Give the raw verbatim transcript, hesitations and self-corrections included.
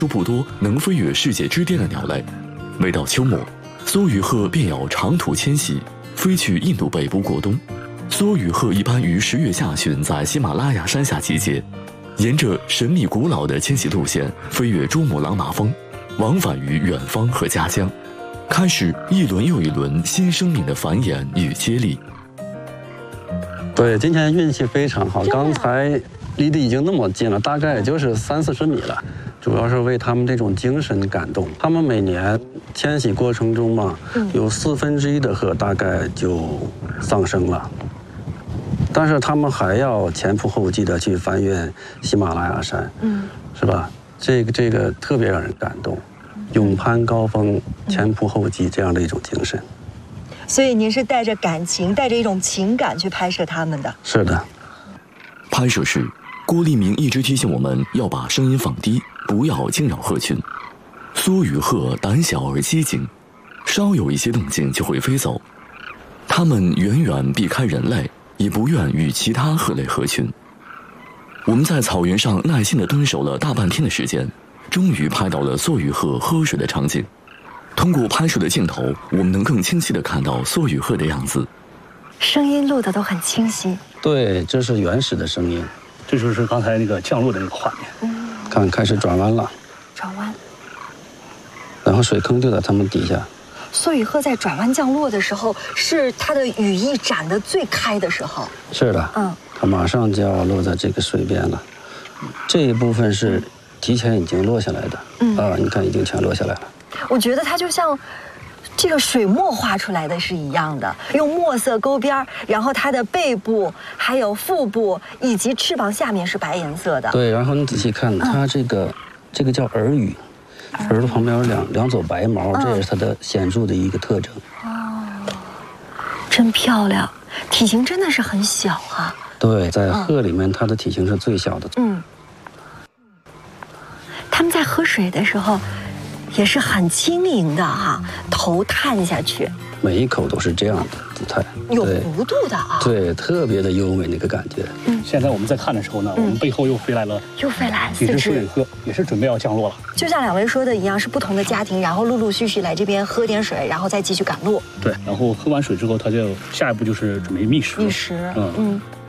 数不多能飞越世界之巅的鸟类。每到秋末，梭羽鹤便要长途迁徙，飞去印度北部过冬。梭羽鹤一般于十月下旬在喜马拉雅山下集结，沿着神秘古老的迁徙路线飞越珠穆朗玛峰，往返于远方和家乡，开始一轮又一轮新生命的繁衍与接力。 对，今天运气非常好，刚才离得已经那么近了，大概也就是三四十米了。主要是为他们这种精神感动。他们每年迁徙过程中嘛，有四分之一的鹤大概就丧生了，但是他们还要前仆后继的去翻越喜马拉雅山，嗯，是吧？这个这个特别让人感动，勇攀高峰，前仆后继这样的一种精神。 所以您是带着感情，带着一种情感去拍摄他们的。 是的。 拍摄时，郭立明一直提醒我们要把声音放低，不要惊扰鹤群。梭羽鹤胆小而机警，稍有一些动静就会飞走。它们远远避开人类，也不愿与其他鹤类合群。我们在草原上耐心地蹲守了大半天的时间，终于拍到了梭羽鹤喝水的场景。通过拍摄的镜头，我们能更清晰地看到梭羽鹤的样子。 声音录得都很清晰。 对，这是原始的声音。 这就是刚才那个降落的那个画面。 嗯，看开始转弯了。 转弯。 然后水坑就在它们底下。 梭羽鹤在转弯降落的时候，是它的羽翼展得最开的时候。 是的。嗯。它马上就要落在这个水边了。这一部分是提前已经落下来的。嗯。啊，你看已经全落下来了。 我觉得它就像这个水墨画出来的是一样的，用墨色勾边，然后它的背部、还有腹部以及翅膀下面是白颜色的。 对，然后你仔细看，它这个、嗯、这个叫耳羽，耳朵旁边有两两撮白毛，这也是它的显著的一个特征。 哦，真漂亮，体型真的是很小啊。 对，在鹤里面，它的体型是最小的。嗯， 它们在喝水的时候也是很轻盈的哈，头探下去， 每一口都是这样的姿态， 有弧度的啊， 对，特别的优美那个感觉。 嗯，现在我们在看的时候呢，嗯、我们背后又飞来了， 又飞来四只梭羽鹤，也是准备要降落了。 就像两位说的一样，是不同的家庭，然后陆陆续续来这边喝点水，然后再继续赶路。 对，然后喝完水之后，它就下一步就是准备觅食。 觅食，嗯。嗯